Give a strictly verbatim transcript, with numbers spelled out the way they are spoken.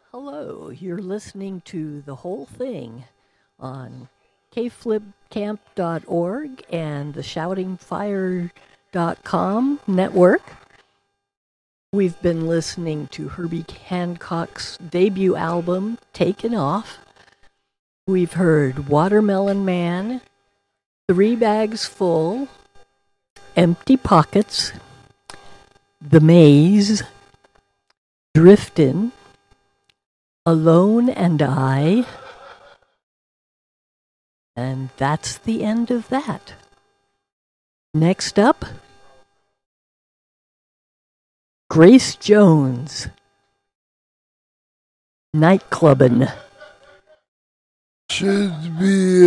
Hello, you're listening to The Whole Thing on k flip camp dot org and the shouting fire dot com network. We've been listening to Herbie Hancock's debut album, Taken Off. We've heard Watermelon Man, Three Bags Full, Empty Pockets, The Maze, Driftin', Alone and I, and that's the end of that. Next up, Grace Jones, Nightclubbin'. Should be